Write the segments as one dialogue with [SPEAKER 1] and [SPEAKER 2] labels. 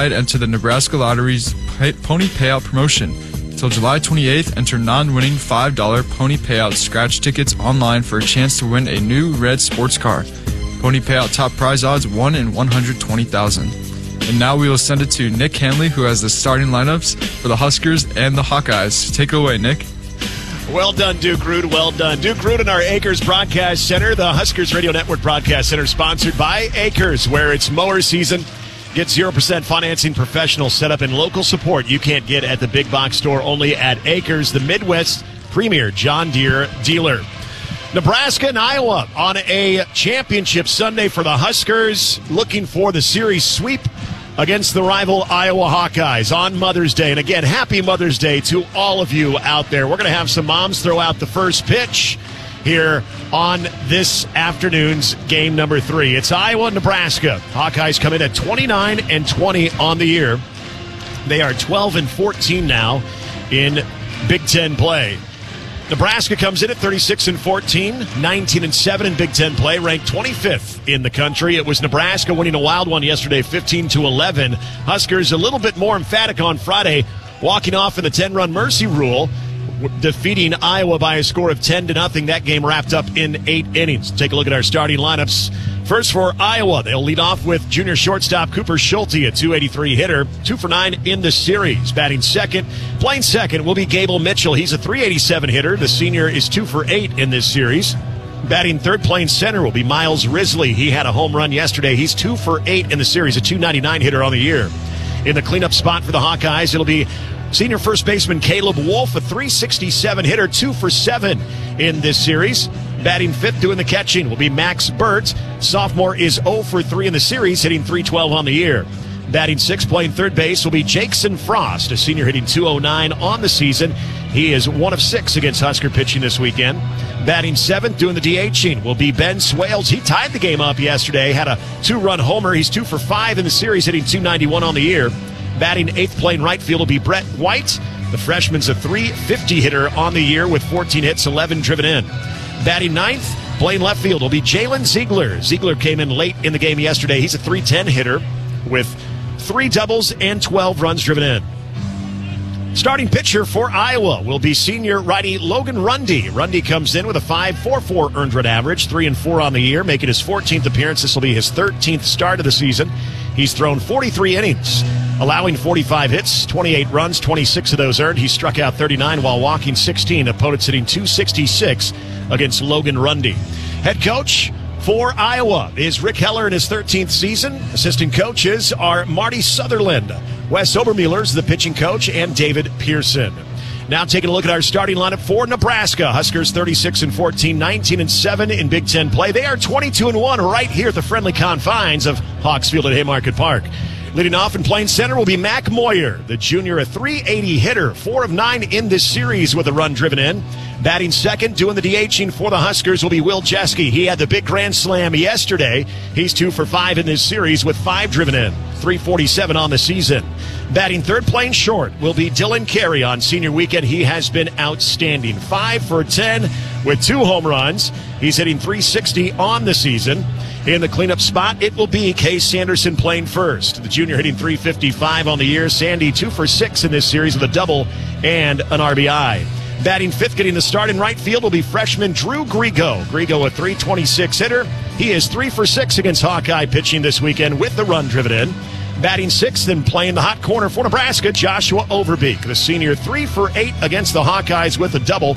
[SPEAKER 1] July to enter the Nebraska Lottery's Pony Payout promotion. Until July 28th, enter non-winning $5 Pony Payout scratch tickets online for a chance to win a new red sports car. Pony Payout top prize odds 1 in 120,000. And now we will send it to Nick Hanley, who has the starting lineups for the Huskers and the Hawkeyes. Take it away, Nick.
[SPEAKER 2] Well done, Duke Root. Well done. Duke Root in our Acres Broadcast Center, the Huskers Radio Network Broadcast Center, sponsored by Acres, where it's mower season. Get 0% financing, professional setup, and local support you can't get at the big box store, only at Acres, the Midwest premier John Deere dealer. Nebraska and Iowa on a championship Sunday for the Huskers, looking for the series sweep against the rival Iowa Hawkeyes on Mother's Day. And again, happy Mother's Day to all of you out there. We're going to have some moms throw out the first pitch here on this afternoon's game number 3. It's Iowa-Nebraska. Hawkeyes come in at 29-20 on the year. They are 12-14 now in Big Ten play. Nebraska comes in at 36-14, 19-7 in Big Ten play, ranked 25th in the country. It was Nebraska winning a wild one yesterday, 15-11. Huskers a little bit more emphatic on Friday, walking off in the 10-run mercy rule, defeating Iowa by a score of 10-0. That game wrapped up in 8 innings. Take a look at our starting lineups. First for Iowa, they'll lead off with junior shortstop Cooper Schulte, a .283 hitter, 2 for 9 in the series. Batting second, playing second will be Gable Mitchell. He's a .387 hitter. The senior is 2 for 8 in this series. Batting third, playing center will be Miles Risley. He had a home run yesterday. He's 2 for 8 in the series, a .299 hitter on the year. In the cleanup spot for the Hawkeyes, it'll be senior first baseman Caleb Wolf, a .367 hitter, 2 for 7 in this series. Batting fifth, doing the catching, will be Max Burt. Sophomore is 0 for 3 in the series, hitting .312 on the year. Batting sixth, playing third base, will be Jackson Frost, a senior hitting .209 on the season. He is 1 of 6 against Husker pitching this weekend. Batting seventh, doing the DHing, will be Ben Swales. He tied the game up yesterday, had a 2-run homer. He's 2 for 5 in the series, hitting .291 on the year. Batting eighth, playing right field, will be Brett White. The freshman's a .350 hitter on the year with 14 hits, 11 driven in. Batting ninth, playing left field, will be Jalen Ziegler. Ziegler came in late in the game yesterday. He's a .310 hitter with 3 doubles and 12 runs driven in. Starting pitcher for Iowa will be senior righty Logan Rundy. Rundy comes in with a .544 earned run average, 3-4 on the year, making his 14th appearance. This will be his 13th start of the season. He's thrown 43 innings, allowing 45 hits, 28 runs, 26 of those earned. He struck out 39 while walking 16. Opponents hitting .266 against Logan Rundy. Head coach for Iowa is Rick Heller in his 13th season. Assistant coaches are Marty Sutherland, Wes Obermueller's the pitching coach, and David Pearson. Now taking a look at our starting lineup for Nebraska. Huskers 36-14, 19-7 in Big Ten play. They are 22-1 right here at the friendly confines of Hawks Field at Haymarket Park. Leading off and playing center will be Mac Moyer, the junior, a .380 hitter, 4 of 9 in this series with a run driven in. Batting second, doing the DHing for the Huskers will be Will Jeske. He had the big grand slam yesterday. He's 2 for 5 in this series with 5 driven in, .347 on the season. Batting third, playing short, will be Dylan Carey on senior weekend. He has been outstanding, 5 for 10 with 2 home runs. He's hitting .360 on the season. In the cleanup spot, it will be Case Sanderson playing first. The junior hitting .355 on the year. Sandy 2 for 6 in this series with a double and an RBI. Batting fifth, getting the start in right field will be freshman Drew Grigo. Grigo, a .326 hitter. He is 3 for 6 against Hawkeye pitching this weekend with the run driven in. Batting sixth and playing the hot corner for Nebraska, Joshua Overbeek. The senior 3 for 8 against the Hawkeyes with a double.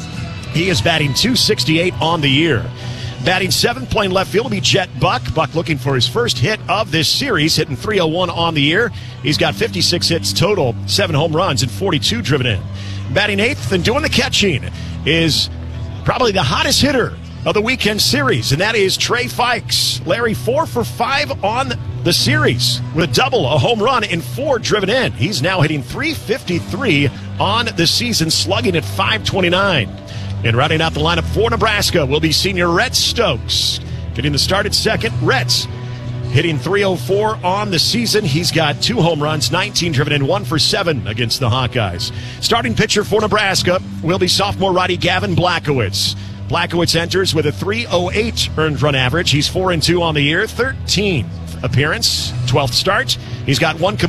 [SPEAKER 2] He is batting .268 on the year. Batting seventh, playing left field will be Jet Buck. Buck looking for his first hit of this series, hitting .301 on the year. He's got 56 hits total, 7 home runs, and 42 driven in. Batting eighth and doing the catching is probably the hottest hitter of the weekend series, and that is Trey Fikes. Larry, 4 for 5 on the series with a double, a home run, and 4 driven in. He's now hitting .353 on the season, slugging at .529. And rounding out the lineup for Nebraska will be senior Rhett Stokes. Getting the start at second, Rhett hitting .304 on the season. He's got 2 home runs, 19 driven in, 1 for 7 against the Hawkeyes. Starting pitcher for Nebraska will be sophomore righty Gavin Blackowitz. Blackowitz enters with a .308 earned run average. He's 4-2 on the year, 13th appearance, 12th start. He's got 1